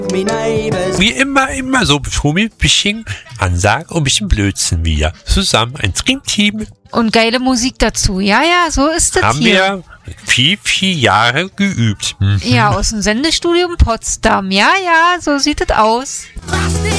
Wie immer so mit bisschen Ansage und ein bisschen Blödsinn wieder. Zusammen ein Dreamteam. Und geile Musik dazu. Ja, so ist das Haben hier. wir 4 Jahre geübt. Ja, aus dem Sendestudio in Potsdam. Ja, so sieht es aus. Was